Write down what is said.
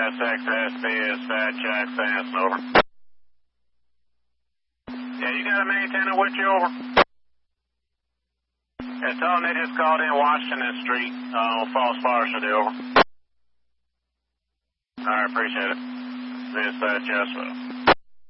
SXSB is Fat Jack Sanson, over. Yeah, you got a main tenant with you, over? Yeah, tell them they just called in Washington Street on False Varsity, over. Alright, appreciate it. This is Jasper.